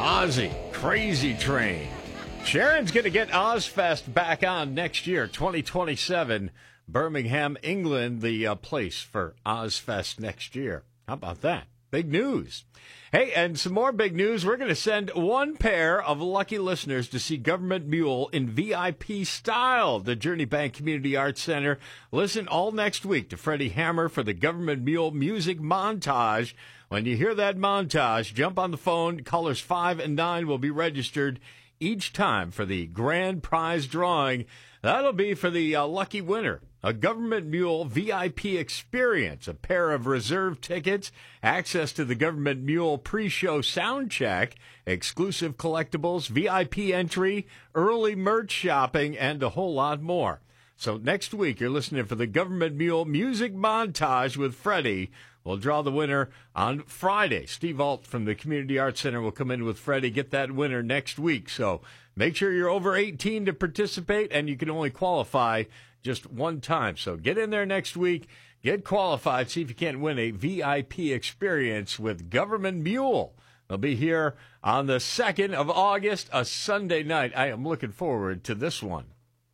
Ozzy, Crazy Train. Sharon's going to get Ozfest back on next year, 2027. Birmingham, England, the place for Ozfest next year. How about that? Big news. Hey, and some more big news. We're going to send one pair of lucky listeners to see Government Mule in VIP style, the Journey Bank Community Arts Center. Listen all next week to Freddie Hammer for the Government Mule music montage. When you hear that montage, jump on the phone. Callers 5 and 9 will be registered each time for the grand prize drawing. That'll be for the lucky winner. A Government Mule VIP experience, a pair of reserved tickets, access to the Government Mule pre-show sound check, exclusive collectibles, VIP entry, early merch shopping, and a whole lot more. So next week, you're listening for the Government Mule music montage with Freddie. We'll draw the winner on Friday. Steve Alt from the Community Arts Center will come in with Freddie, get that winner next week. So make sure you're over 18 to participate, and you can only qualify just one time. So get in there next week, get qualified, see if you can't win a VIP experience with Government Mule. They'll be here on the 2nd of August, a Sunday night. I am looking forward to this one.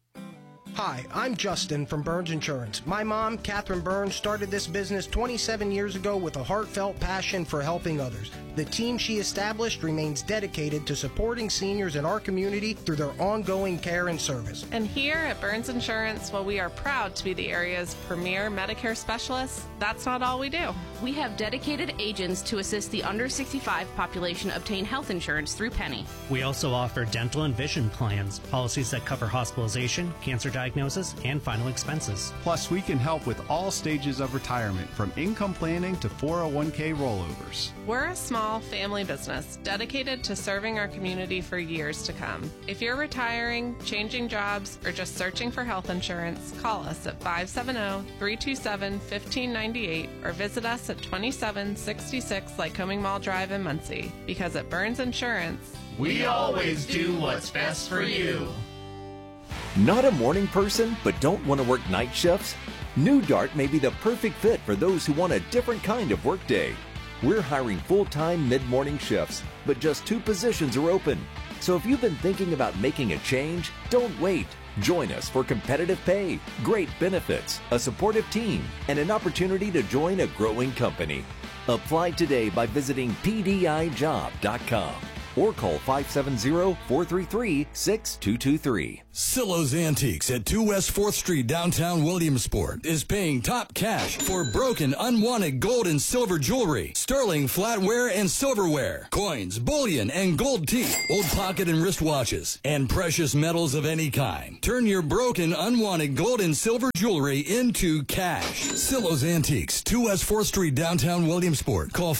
Hi, I'm Justin from Burns Insurance. My mom, Catherine Burns, started this business 27 years ago with a heartfelt passion for helping others. The team she established remains dedicated to supporting seniors in our community through their ongoing care and service. And here at Burns Insurance, while we are proud to be the area's premier Medicare specialists, that's not all we do. We have dedicated agents to assist the under 65 population obtain health insurance through Penny. We also offer dental and vision plans, policies that cover hospitalization, cancer diagnosis, and final expenses. Plus, we can help with all stages of retirement, from income planning to 401k rollovers. We're a small family business dedicated to serving our community for years to come. If you're retiring, changing jobs, or just searching for health insurance, call us at 570-327-1598 or visit us at 2766 Lycoming Mall Drive in Muncie. Because at Burns Insurance, we always do what's best for you. Not a morning person, but don't want to work night shifts? New Dart may be the perfect fit for those who want a different kind of workday. We're hiring full-time mid-morning shifts, but just 2 positions are open. So if you've been thinking about making a change, don't wait. Join us for competitive pay, great benefits, a supportive team, and an opportunity to join a growing company. Apply today by visiting pdijob.com or call 570-433-6223. Silo's Antiques at 2 West 4th Street, downtown Williamsport, is paying top cash for broken, unwanted gold and silver jewelry, sterling flatware and silverware, coins, bullion, and gold teeth, old pocket and wristwatches, and precious metals of any kind. Turn your broken, unwanted gold and silver jewelry into cash. Silo's Antiques, 2 West 4th Street, downtown Williamsport. Call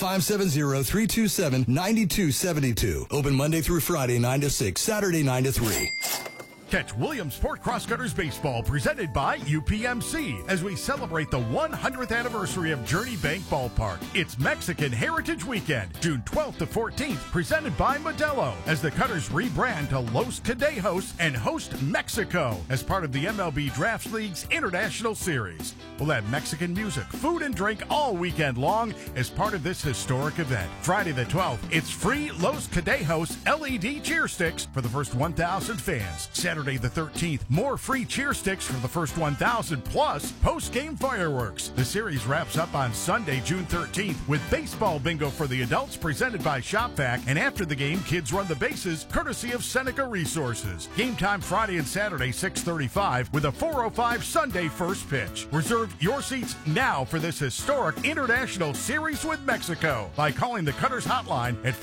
570-327-9272. Open Monday through Friday, 9 to 6, Saturday, 9 to 3. Catch Williamsport Crosscutters Baseball presented by UPMC as we celebrate the 100th anniversary of Journey Bank Ballpark. It's Mexican Heritage Weekend, June 12th to 14th, presented by Modelo as the Cutters rebrand to Los Cadejos and host Mexico as part of the MLB Drafts League's International Series. We'll have Mexican music, food, and drink all weekend long as part of this historic event. Friday the 12th, it's free Los Cadejos LED cheer sticks for the first 1,000 fans. Saturday the 13th, more free cheer sticks for the first 1,000 plus post-game fireworks. The series wraps up on Sunday, June 13th with baseball bingo for the adults presented by ShopVac, and after the game, kids run the bases courtesy of Seneca Resources. Game time Friday and Saturday, 6:35 with a 4:05 Sunday first pitch. Reserve your seats now for this historic international series with Mexico by calling the Cutters hotline at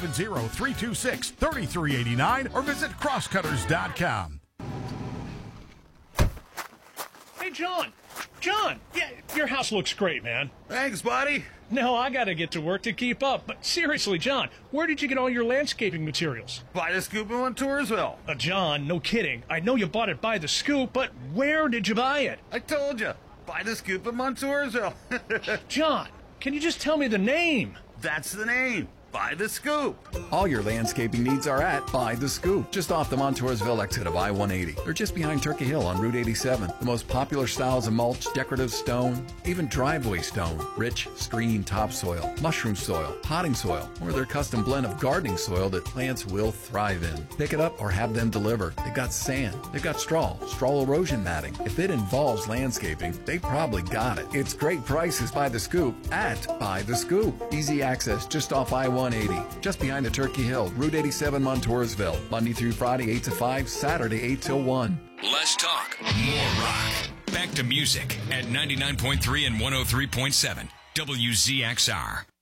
570-326-3389 or visit crosscutters.com. Hey, John! John! Yeah, your house looks great, man. Thanks, buddy. No, I gotta get to work to keep up. But seriously, John, where did you get all your landscaping materials? By the Scoop in Montoursville. John, no kidding. I know you bought it by the Scoop, but where did you buy it? I told you. By the Scoop in Montoursville. John, can you just tell me the name? That's the name. By the Scoop. All your landscaping needs are at By the Scoop, just off the Montoursville exit of I-180. They're just behind Turkey Hill on Route 87. The most popular styles of mulch, decorative stone, even driveway stone, rich, screen topsoil, mushroom soil, potting soil, or their custom blend of gardening soil that plants will thrive in. Pick it up or have them deliver. They've got sand, they've got straw erosion matting. If it involves landscaping, they probably got it. It's great prices by the Scoop at By the Scoop. Easy access just off I-180, just behind the Turkey Hill, Route 87, Montoursville. Monday through Friday, 8 to 5, Saturday, 8 till 1. Less talk, more rock. Back to music at 99.3 and 103.7 WZXR.